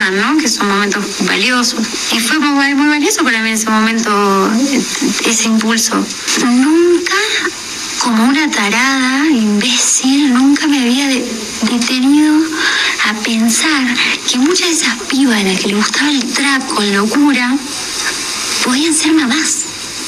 quedan, ¿no? Que son momentos valiosos. Y fue muy, muy valioso para mí en ese momento, ese impulso. Nunca, como una tarada, imbécil, nunca me había detenido a pensar que muchas de esas pibas a las que le gustaba el trap con locura podían ser mamás.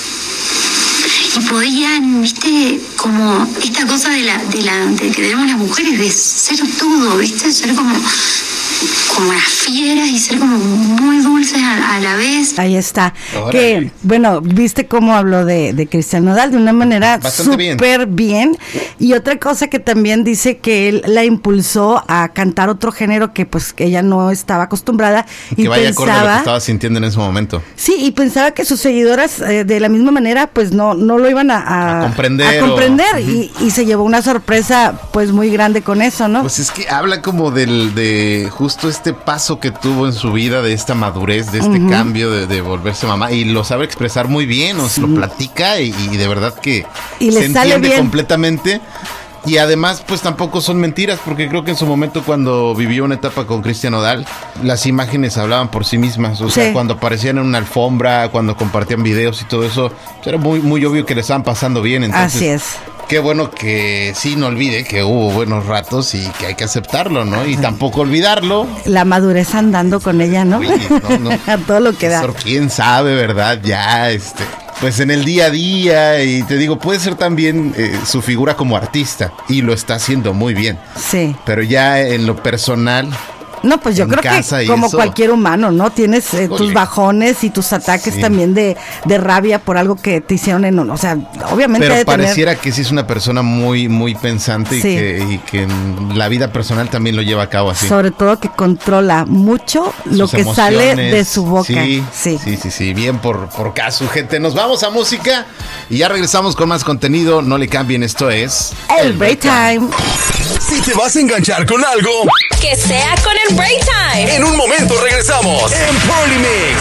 Y podían, viste, como esta cosa de que tenemos las mujeres, de ser todo, viste, ser como las fieras y ser como muy dulces a la vez. Ahí está. Que, bueno, viste cómo habló de Cristian Nodal de una manera súper bien. Y otra cosa que también dice que él la impulsó a cantar otro género que pues que ella no estaba acostumbrada. Que vaya acorde a lo que estaba sintiendo en ese momento. Sí, y pensaba que sus seguidoras de la misma manera pues no lo iban a comprender. Y se llevó una sorpresa pues muy grande con eso, ¿no? Pues es que habla como de justo este paso que tuvo en su vida, de esta madurez, de este cambio de volverse mamá, y lo sabe expresar muy bien, lo platica y de verdad que se entiende completamente. Y además pues tampoco son mentiras, porque creo que en su momento cuando vivió una etapa con Cristian Nodal, las imágenes hablaban por sí mismas, o sea, cuando aparecían en una alfombra, cuando compartían videos y todo eso, pues era muy, muy obvio que le estaban pasando bien. Entonces, así es. Qué bueno que sí, no olvide que hubo buenos ratos y que hay que aceptarlo, ¿no? Y tampoco olvidarlo. La madurez andando con ella, ¿no? Oye, no. A todo lo que da. ¿Quién sabe, verdad? Ya, pues en el día a día, y te digo, puede ser también su figura como artista, y lo está haciendo muy bien. Sí. Pero ya en lo personal... No, pues yo creo que como cualquier humano, ¿no? Tienes tus bajones y tus ataques también de rabia por algo que te hicieron o sea, obviamente. Pero pareciera que sí es una persona muy, muy pensante y que en la vida personal también lo lleva a cabo así. Sobre todo que controla mucho lo que sale de su boca. Sí. Bien por Casu, gente. Nos vamos a música y ya regresamos con más contenido. No le cambien, esto es el Break Time. Si te vas a enganchar con algo, que sea con el Break Time. En un momento regresamos en Party Mix.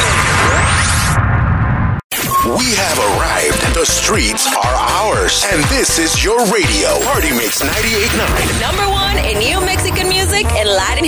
We have arrived. The streets are ours. And this is your radio. Party Mix 98.9. #1 in new Mexican music and Latin